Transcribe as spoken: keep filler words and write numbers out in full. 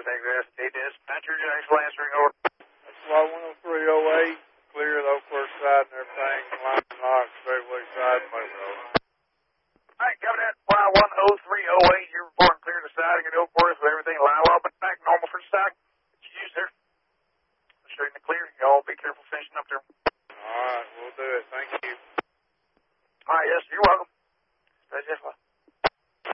thanks, S T Dispatcher, Jackson answering over. That's law one oh three oh eight, clear the Oakworth side and everything, line lock, straightaway side, and Lake Road. Alright, coming at Y one oh three oh eight, you're reporting clear to siding at Oakworth with everything live up and back, normal for the side. What you use there? Straight in the clear, y'all be careful finishing up there.